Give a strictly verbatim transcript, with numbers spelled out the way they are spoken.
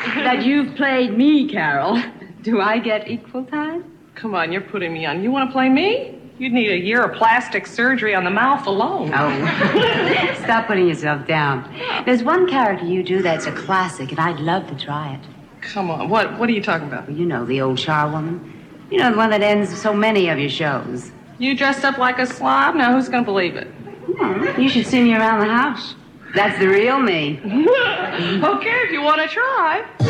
that you've played me, Carol. Do I get equal time? Come on, you're putting me on. You want to play me? You'd need a year of plastic surgery on the mouth alone. Oh. Stop putting yourself down. There's one character you do that's a classic, and I'd love to try it. Come on. What What are you talking about? Well, you know, the old charwoman. You know, the one that ends so many of your shows. You dressed up like a slob? Now who's going to believe it? Well, you should see me around the house. That's the real me. Okay, if you want to try.